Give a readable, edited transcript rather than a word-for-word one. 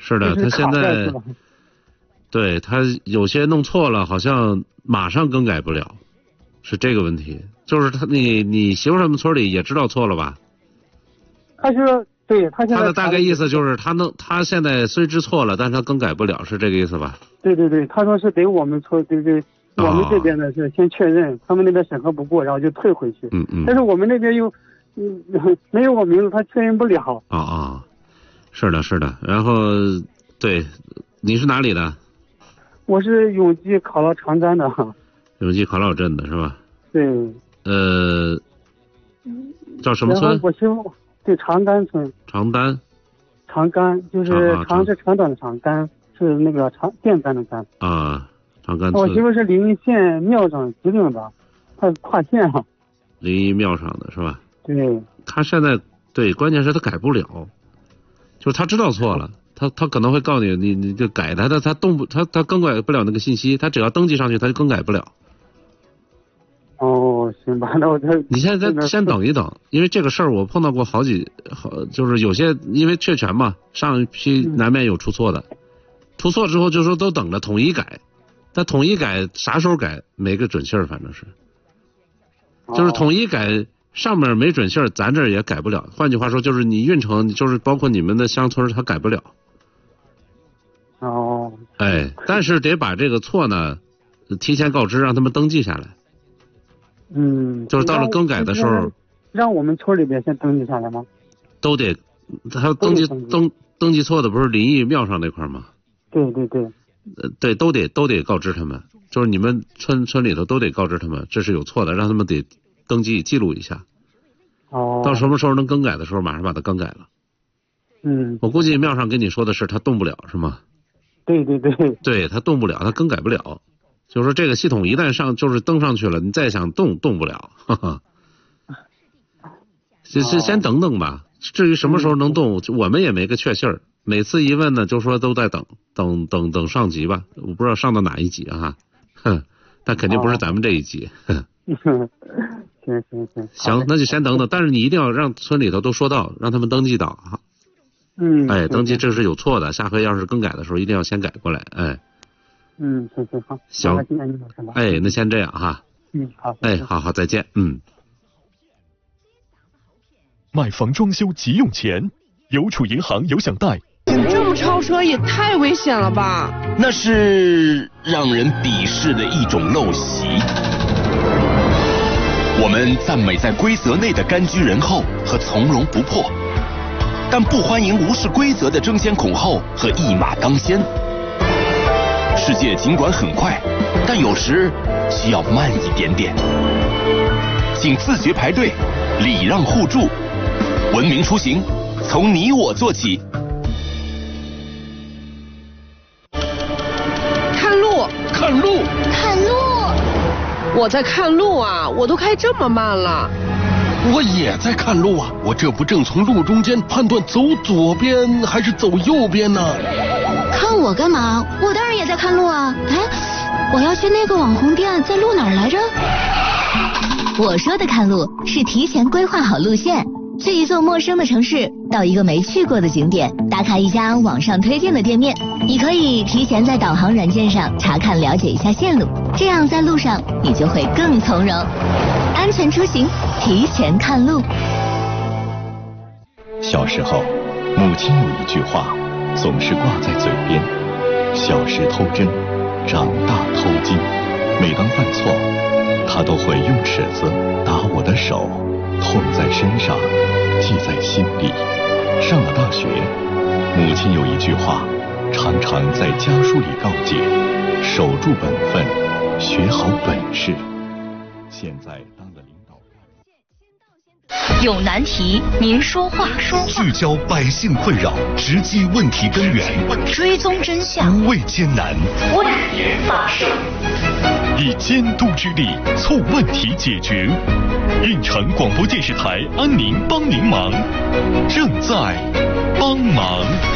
是的，他现在对他有些弄错了，好像马上更改不了，是这个问题。就是他，你媳妇他们村里也知道错了吧？ 他说，对他现在他的大概意思就是他现在虽知错了，但是他更改不了，是这个意思吧？ 对，他说是得我们村，对，我们这边呢是先确认，他们那边审核不过，然后就退回去。但是我们那边又没有我名字，他确认不了。 是的。然后对，你是哪里的？ 我是永吉考劳长丹的。 永吉考劳镇的是吧？ 对。 叫什么村？ 我媳妇对长干村。长干就是长是长短的长，干是那个电杆的杆。 长干村。 我媳妇是临沂县庙上吉林的，她跨县了。 临沂庙上的是吧？ 对。 他现在对，关键是他改不了，就是他知道错了，他可能会告诉你就改他更改不了那个信息，他只要登记上去他就更改不了。 行吧，那我你现在先等一等，因为这个事儿我碰到过就是有些因为确权嘛，上一批难免有出错的，出错之后就说都等着统一改，但统一改啥时候改没个准信儿，反正是，就是统一改上面没准信儿，咱这儿也改不了。换句话说，就是你运城，就是包括你们的乡村，他改不了。但是得把这个错呢提前告知，让他们登记下来。就是到了更改的时候， 让我们村里边先登记下来吗？ 都得，他登记错的不是临沂庙上那块吗？ 对。 对，都得告知他们，就是你们村里头都得告知他们，这是有错的，让他们得登记记录一下。到什么时候能更改的时候，马上把它更改了。我估计庙上跟你说的是他动不了，是吗？对，他动不了，他更改不了。就是说这个系统一旦就是登上去了，你再想动不了。先等等吧。至于什么时候能动，我们也没个确信儿。每次一问呢，就说都在等上级吧，我不知道上到哪一级但肯定不是咱们这一级。行，那就先等等，但是你一定要让村里头都说到，让他们登记到哈。登记这是有错的，下回要是更改的时候一定要先改过来。 行，好。 行。那先这样哈。好。好，再见。 买房装修急用钱，邮储银行有享贷。 这么超车也太危险了吧！ 那是让人鄙视的一种陋习。我们赞美在规则内的甘居人后和从容不迫，但不欢迎无视规则的争先恐后和一马当先。世界尽管很快，但有时需要慢一点点。请自觉排队，礼让互助，文明出行，从你我做起。 看路！我在看路啊，我都开这么慢了。 我也在看路啊，我这不正从路中间判断走左边还是走右边呢？ 看我干嘛？我当然也在看路啊。我要去那个网红店，在路哪儿来着？我说的看路是提前规划好路线，去一座陌生的城市，到一个没去过的景点，打卡一家网上推荐的店面。你可以提前在导航软件上查看了解一下线路，这样在路上你就会更从容。安全出行，提前看路。 小时候，母亲有一句话总是挂在嘴边：小时偷针，长大偷金。每当犯错，她都会用尺子打我的手，痛在身上，记在心里。上了大学，母亲有一句话常常在家书里告诫：守住本分，学好本事。现在当了领导， 有难题您说话， 聚焦百姓困扰，直击问题根源， 追踪真相， 无畏艰难， 问题发生， 以监督之力促问题解决。运城广播电视台安宁帮您忙，正在帮忙。